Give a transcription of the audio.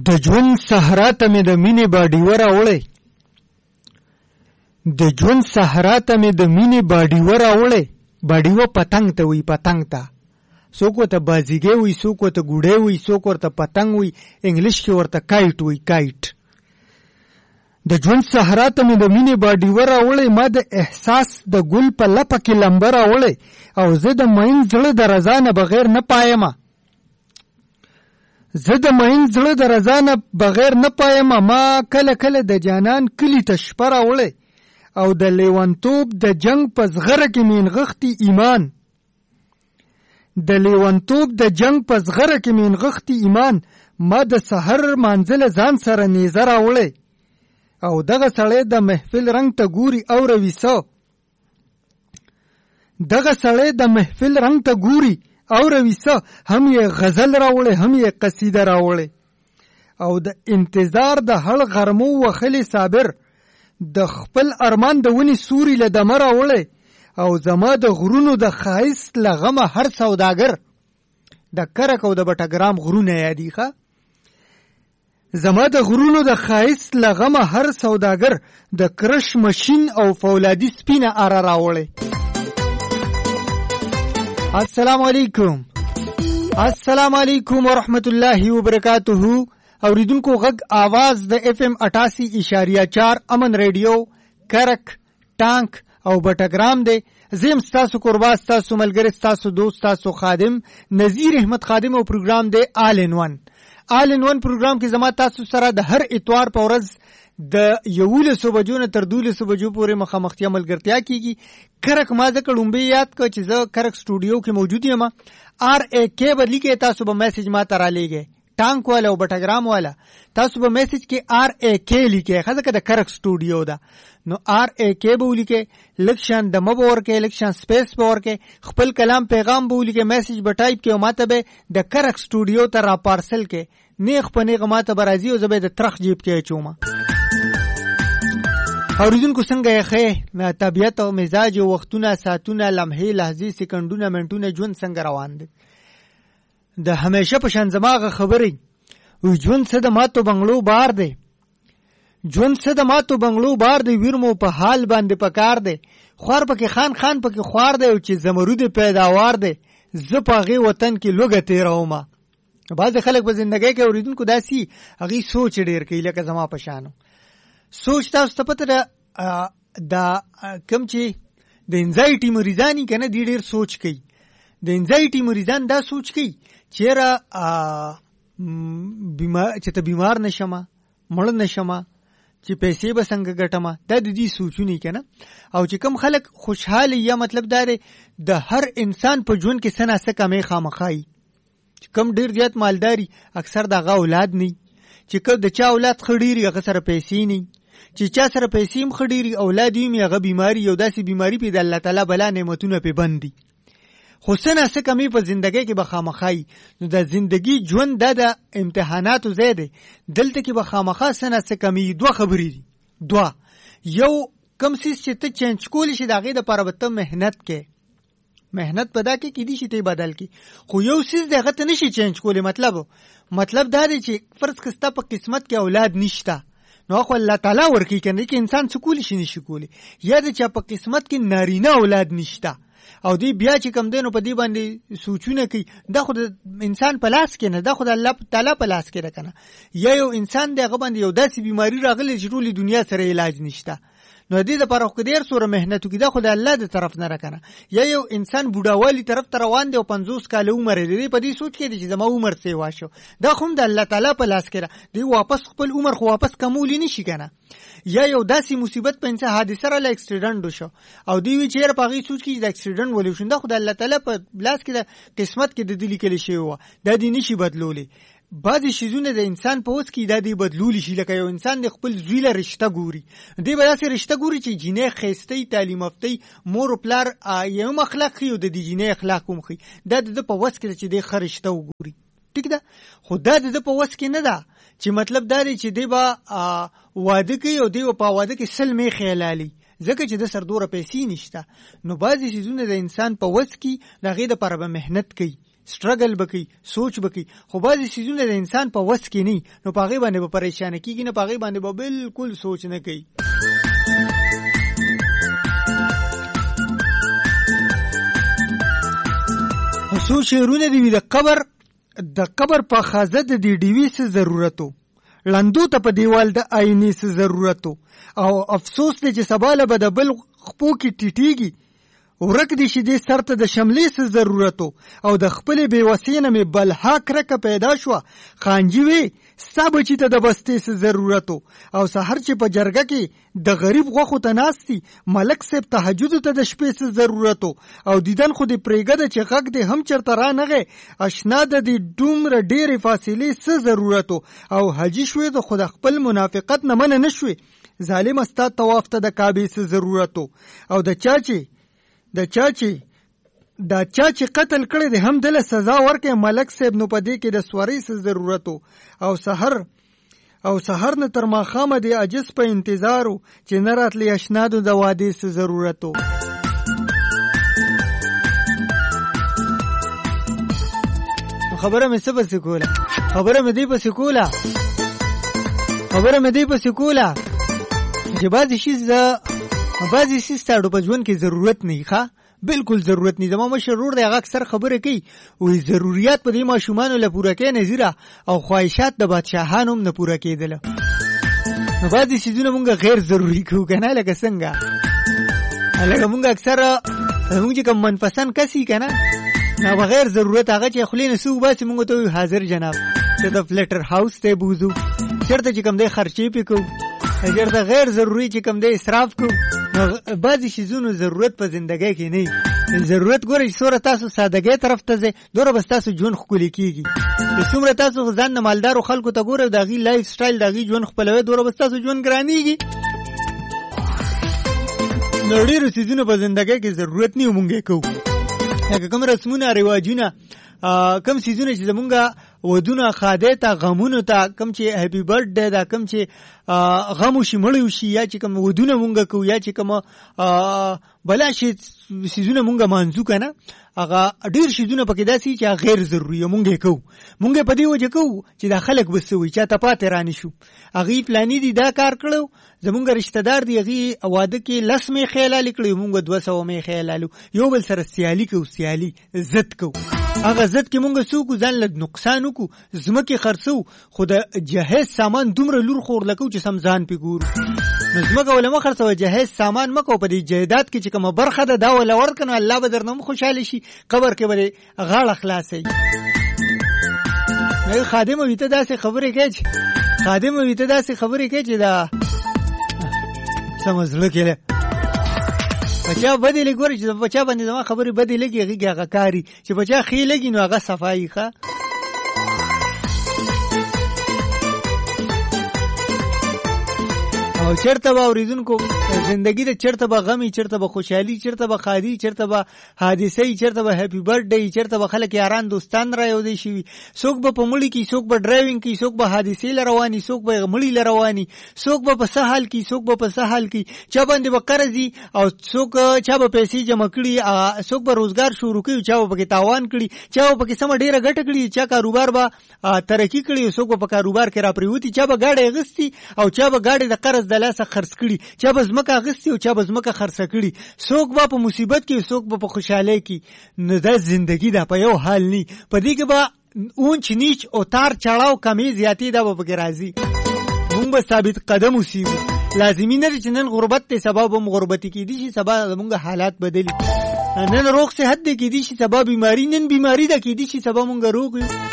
د ژوند صحرا ته مې د مینې باډیوه راوړی، د ژوند صحرا ته مې د مینې باډیوه راوړی. باډیوه پتنګ ته وی، پتنګ ته څوک ورته بازیګی وی، څوک ورته ګوډی وی، څوک ورته پتنګ وی، انګلیش کې ورته کایټ وی، کایټ. د ژوند صحرا ته مې د مینې باډیوه راوړی، ما د احساس د ګل په لپه کې لمبه راوړی، او زه د مین زړه د رضا نه بغیر نه پایمه، زه د مین زړه د رضا نه بغیر نه پایمه. ما کله کله د جانان کلی ته شپه راوړی، او د لیونتوب د جنگ په زغره کې مې نغښتي ایمان، د لیونتوب د جنگ په زغره کې مې نغښتي ایمان. ما د سحر مانځله ځان سره نیزه راوړی، او دغه سړی د محفل رنگ ته ګوري او رویسه، دغه سړی د محفل رنگ ته ګوري او رویسه. هم یې غزل راوړی، هم یې قصیده راوړی، او د انتظار د هړ غرمو وخلی صابر، د خپل ارمان د ونی سوري له دمه راوړی، او زما د غرونو د خایست له غمه هر سوداګر. د کرک او د بټګرام غرونه یادی ښه، زما د غرونو د خایست له غمه هر سوداګر، د کرش ماشین او فولادي سپینه اره راوړی. السلام علیکم، السلام علیکم ورحمت الله وبرکاتہ. اوریدونکو غږ आवाज د FM 88.4 امن ریډیو کرک ټانک او بټګرام دی. زم ستاسو قربا، ستاسو ملګری، ستاسو دوست، ستاسو خادم نذیر احمد خادم، او پروګرام دی آل ان ون. آل ان ون پروګرام کې زما تاسو سره د هر اتوار په ورځ د 11 بجو نه تر 12 بجو پورې مخامختیا ملګرتیا کیږي. کرک ما ځکه لومبه یاد کړ چې زه کرک سټوډیو کې موجود یم. RAK بدلی کې تاسو به میسج ما ته را لېږئ، ټانک والا او بټګرام والا تاسو به میسج کې RAK لیکئ، ځکه د کرک سټوډیو ده. نو RAK به ولیکئ، لکشن د مبه ورکئ، لکشن سپیس به ورکئ، خپل کلام پیغام به ولیکئ، میسج به ټایپ کړئ، او ماته به د کرک سټوډیو ته را پارسل کړئ. نیغ په نیغه ماته به راځي، او زه به د ترخ جیب کې اچوم. اوریدونکو څنګه یې ښه؟ طبیعت او مزاج او وختونه، ساعتونه، لمحې، لحظې، سکندونه، منټونه، ژوند څنګه روان دی؟ د همیشه په شان زماغه خبرې وي، ژوند څه د ماتو بنگلو بار دی، ژوند څه د ماتو بنگلو بار دی، ویرمو په حال باندې پکار دی، خوار پکې خان خان پکې خوار دی، او چې زمرود پیداوار دی، زه په هغې وطن کې لوږه تېرومه. بعضې خلک په زندګۍ کې اوریدونکو داسې هغې سوچ ډېر کوي لکه زما په شانو. سوچ تاسو ته پته ده دا کوم چې د انزایټي مریضان که نه، دی ډېر سوچ کوي. د انزایټي مریضان دا سوچ کوي چیرې چې ته بیمار نشمه، مړ نشمه، چې پیسې به څنګه ګټمه، دا د دې سوچونه که نه. او چې کوم خلک خوشحاله یا مطلب دا دی د هر انسان په ژوند کې څه نه څه کمی خامخایي. چې کوم ډېر زیات مالداري اکثر د هغه اولاد نه، چې کوم د چا اولاد ښه ډېري هغه سره پیسې نه، چې چا سره پیسې هم ښه ډېري اولاد وي هغه بیماري، یو داسې بیماري پې د الله تعالی بلا نعمتونه پې بند دي. خو څه نه څه کمی په زندګۍ کې به خامخایي. نو د زندګي ژوند دا د امتحاناتو ځای دی، دلته کې به خامخا څه نه څه کمی. دوه خبرې دي، دوه. یو کوم څیز چې ته چینج کولی شي د هغې دپاره به ته محنت کې، محنت په دا کې کېدی شي ته بدل کې. خو یو څیز دی هغه ته نشي چینج کولی. مطلب دا دی چې فرض که ستا په قسمت کې اولاد نشته، نو خو الله تعالی ورکوي که نه، کې انسان څه کولی شي نشي کولی. یا د چا په قسمت کې نارینه اولاد نشته، او دی بیا چې کم دی نو په دې باندې سوچونه کوي، دا خو د انسان په لاس کې نه، دا خو د الله تعالی په لاس کې ده که نه. یا یو انسان دی هغه باندې یو داسې بیماري راغلی چې ټولې دنیا سره علاج نشته، نو دې دپاره خو ډېر څومره محنت وکړي، دا خو د الله د طرف نه ده که نه. یا یو انسان بوډاوالي طرف ته روان دی او 50 کاله عمر یې دی، په دې سوچ کې دی چې زما عمر سیوا شو، دا خو هم د الله تعالی په لاس کې ده. دی واپس خپل عمر خو واپس کمولی نشي که نه. یا یو داسې مصیبت په انسان حادثه راله اکسیډنټ وشو، او دی وی چې یاره په هغې سوچ کې چې د اکسیډنټ ولې وشو، دا خو د الله تعالی په لاس کې د قسمت کې د دې لیکلې شوی وه، دا دې نشي بدلولی. بعضې شیزونه د انسان په وس کې دا دی بدلولی شي. لکه یو انسان د خپل زوی له رشته ګوري، دی به داسې رشته ګوري چې جینۍ ښایسته وي، تعلیم یافته وي، مور و پلار یې هم اخلاق ښي او د دې جینۍ اخلاق هم ښي. دا د ده په وس کې ده چې دی ښه رشته وګوري، ټیک ده. خو دا د ده په وس کې نه ده چې مطلب دا دی چې دی به واده کوي او دی به په واده کې 100 میخې حلالي، ځکه چې د سر دوره پیسې نشته. نو بعضې څیزونه د انسان په وس کې د هغې دپاره به محنت کوي، سټرګل بکی سوچ بکی خو بعضی سيزونه د انسان په وس کې نه نو پاغي باندې به پریشان کیږي نه پاغي باندې به بالکل سوچ نه کوي سو شعرونه دی د قبر په خازه د ډیوی څه ضرورتو لندو ته په دیوال د آینې څه ضرورتو او افسوس دی چې سباله به د بل خپو کې ټیټیږي ورک دي شي دې سر ته د شملې څه ضرورتو او د خپلې بېوسۍ نه مې بلها کرکه پیدا شوه خانجي وې ستا بچي ته د بستې څه ضرورتو او سحر چې په جرګه کې د غریب غوښو ته ناستي ملک صاحب تهجدو ته د شپې څه ضرورتو او دیدن خو دې پرېږده چې غږ دې هم چېرته رانغی اشنا د دې دومره ډېرې فاصلې څه ضرورتو او حاجي شوې د خو د خپل منافقت نه منع نه شوې ظالمه ستا طواف ته د کعبې څه ضرورتو او د چا چې قتل کړی دی هم دله سزا ورکړي ملک صاحب نو په دې کې د سورۍ څه ضرورتو او سحر نه تر ماښامه دی عجز په انتظارو چې نه راتلی اشنادو د وادې څه ضرورتو خبره مې څه پسې کوله خبره مې دې پسې کوله چې بعضې شي ستاړو په ژوند کې ضرورت نه ښه بالکل ضرورت نه زما مشر ورور دی هغه اکثر خبره کوي وایي ضروریات په دې ماشومانو له پوره کوي نظیره او خواهشات د بادشاهانو هم نه پوره کېدله نو بعضې څیزونه مونږ غیر ضروري کوو که نه لکه څنګه لکه مونږ اکثره مونږ چې کوم منپسند کس وي که نه نو بغیر ضرورت هغه چې خولې نه څه وباسي مونږ ته وایي حاضر جناب چې د فلټر هاوس ته بوځو چېرته چې کوم دی خرچې پې کوو چېرته غیر ضروري چې کوم دی اسراف کوو بعضې شیزونو ضرورت په زندګۍ کې نه ضرورت ګوره چې څومره تاسو سادګۍ طرف ته ځئ دومره به ستاسو ژوند ښکلي کېږي چې څومره تاسو ځان د مالدارو خلکو ته ګورئ د هغې لایف سټایل د هغې ژوند خپلوئ دومره به ستاسو ژوند ګرانېږي نو ډېرو څیزونو په زندګۍ کې ضرورت نه مونږ یې کوو لکه کوم رسمونه رواجونه کم څیزونه چې زمونږ ودونه خادی ته غمونو ته کم چې هیپي برډ دی دا کم چې غم وشي مړی وشي یا چې کوم ودونه مونږ کوو یا چې کوم بلا شي څیزونه مونږ مانځو که نه هغه ډېر شیزونه پکې داسې چې غیر ضروري مونږ یې کوو مونږ یې په دې وجه کوو چې دا خلک به څه وایي چاته پاتې رانه شو هغې پلاني دي دا کار کړو زمونږ رشته دار دی هغې واده کې 10 میخې حلالې کړې مونږ 200 میخې حلالو یو بل سره سیالي کوو سیالي ضد کوو هغه ضد کې مونږ څه وکړو ځان له نقصان وکړو ځمکې خرڅو خو د جهیز سامان دومره لور خورله کوو چې سم ځان پې ګورو نو ځمکه وله مه خرڅوه جهیز سامان مه کوو په دې جایداد کې چې کومه برخه ده دا وله ورکړه نو الله به درنه هم خوشحاله شي قبر کې به غاړه خلاصوي خادم وي ته داسې خبرې کوي چې دا سمه زړه کې ده بچا بدې لګي ګورې چې بچا باندې زما خبرې بدې لګي هغې کې هغه کاري چې بچا ښې لګي نو هغه صفایي ښه او چرته به اوریدونکو زندگی د چرته به غمی چرته به خوشحالي چرته به خادي چرته به حادثه چرته به هپی برثډے چرته به خلک یاران دوستان را یو دی شي څوک به په مړی کې څوک به ډرایوینګ کې څوک به حادثه لرواني څوک به مړی لرواني څوک به په سهال کې څوک به په سهال کې چا باندې به قرضي او څوک چا به پیسې جمع کړي څوک به روزګار شروع کړي چا به پکې تاوان کړي چا به پکې سم ډیره ګټه کړي چا کاروبار به ترقی کړي څوک به په کاروبار کې را پریوتی چا به گاډي غستی او چا به گاډي د قرض د لاسه خرڅ کړي چا به ځمکه غستی او چا به ځمکه خرڅ کړي څوک به په مصیبت کې څوک به په خوشحالۍ کې نو دا زندگی دا په یو حال نی په دې کې به اونچ نیچ او تار چړاو کمی زیاتی دا به پکې راځي مونږ به ثابت قدم اوسیو لازمي نه چې نن غربت ته سبب هم غربتي کې دي شي سبا مونږ حالات بدلی نن روغ صحت دې کې دي شي سبا بیماری نن بیماری ده کې دي شي سبا مونږ روغ یو